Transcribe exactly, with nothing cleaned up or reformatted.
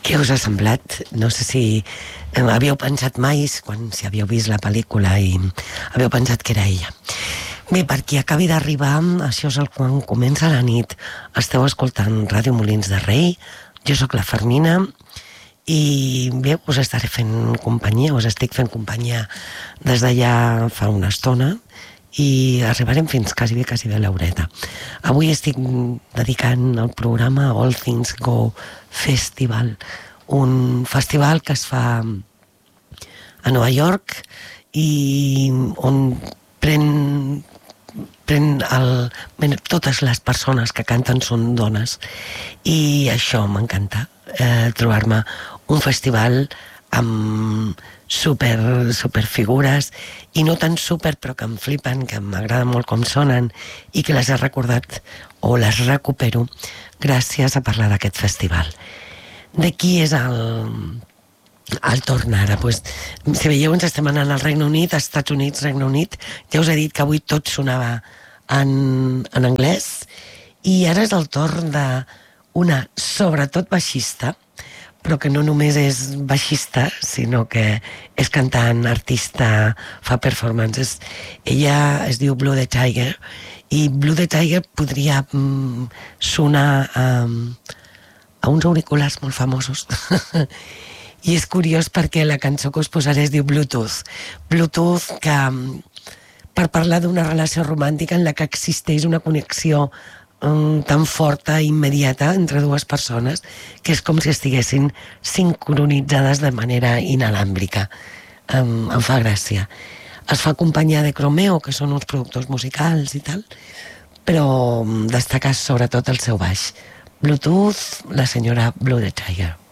Què us ha semblat? No sé si eh, havíeu pensat mai, quan si havíeu vist la pel·lícula i havíeu pensat que era ella. Bé, per qui acabi d'arribar, això és el quan comença la nit. Esteu escoltant Ràdio Molins de Rei, jo sóc la Fermina i bé, us estaré fent companyia, us estic fent companyia des d'allà fa una estona i arribarem fins quasi bé, quasi bé a l'horeta. Avui estic dedicant el programa a All Things Go Festival, un festival que es fa a Nova York i on pren, pren el, totes les persones que canten són dones i això m'encanta, eh, trobar-me un festival amb super, super figures i no tan super però que em flipen, que m'agrada molt com sonen i que les he recordat o les recupero gràcies a parlar d'aquest festival. De qui és el, el torn ara? Pues, si veieu, ens estem anant al Regne Unit, als Estats Units, Regne Unit. Ja us he dit que avui tot sonava en, en anglès i ara és el torn d'una, sobretot baixista, però que no només és baixista, sinó que és cantant, artista, fa performances. Ella es diu Blue the Tiger, i Blue the Tiger podria mm, sonar a, a uns auriculars molt famosos. I és curiós perquè la cançó que us posaré es diu Bluetooth. Bluetooth que, per parlar d'una relació romàntica en la que existeix una connexió tan forta i immediata entre dues persones que és com si estiguessin sincronitzades de manera inalàmbrica. Em, em fa gràcia. Es fa acompanyar de Chromeo, que són uns productors musicals i tal, però destaca sobretot el seu baix. Bluetooth, la senyora Blue the Tiger.